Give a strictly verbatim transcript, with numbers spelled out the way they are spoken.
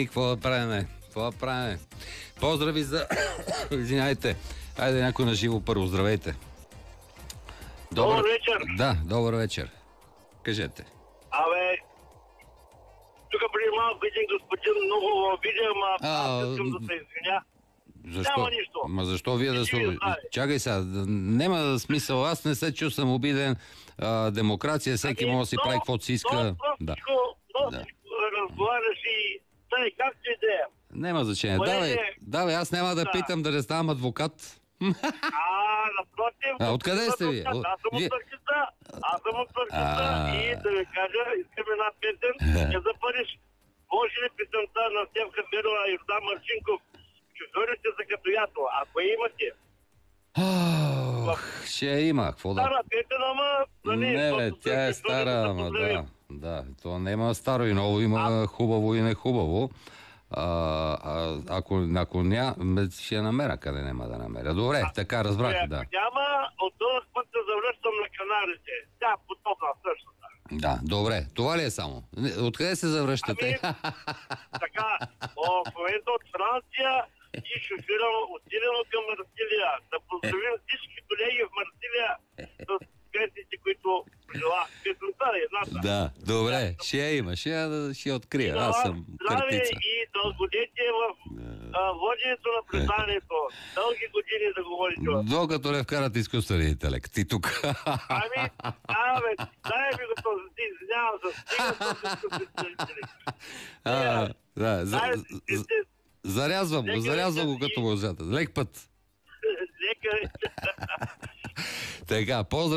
Еми, какво да правим? Какво да правим? Поздрави за... Извинявайте. Айде някой на живо първо. Здравейте. Добър, добър вечер. Да, добър вечер. Кажете. Абе, тук преди малко един господин много обиден, ама аз искам да се извиня. Защо? Няма нищо. Ма защо вие да се... Вие Чакай сега, няма смисъл. Аз не се чувствам обиден. А, демокрация, всеки Ами, може да си но- прави каквото си иска. но Да. простичко, простичко разговаряш и тъй, както и да е. Няма значение. Понеже- Давай, давай, аз няма да Да. питам да не ставам адвокат. А, напротив... А, откъде сте вие? Аз съм Вие- от Съркица. Аз съм от Съркица А. и да ви кажа, искам една песен, не за Париж. Може ли песента на Стевка Берова и Йордан Марчинков? Шофьорите са като ято. Ако я имате, Ах, ще я има. Какво да... стара песен, ама... нали, Не, бе, просто тя е се стара, да ама да. поздравим. Да, то няма старо и ново, има хубаво и нехубаво. А, а, ако, ако ня, ме- ще я намеря къде няма да намеря. Добре, така разбрах, Ако да. няма, от дълъг път се завръщам на Канарите. Тя е потопна същата. Да, добре. Това ли е само? Не, откъде се завръщате? Ами, така, о, в момента от Франция и шофирам отидено към Марсилия. Да поздравим всички колеги в Марсилия с песните, които пожела. Песента е едната. Да, добре. Ще я има, ще я, ще я открия. Аз съм Здраве картица. и дълголетие в а, воденето на преданието. Дълги години да го водите. Докато не вкарат изкуствения интелект. И тук. Ами, абе, дай ми го този, ти извинявам се, стига този изкуствен. А, да, за, Дай, за, зарязвам го, Нека зарязвам го да като и- лъжата. Лек път. Нека... Така, поздрав.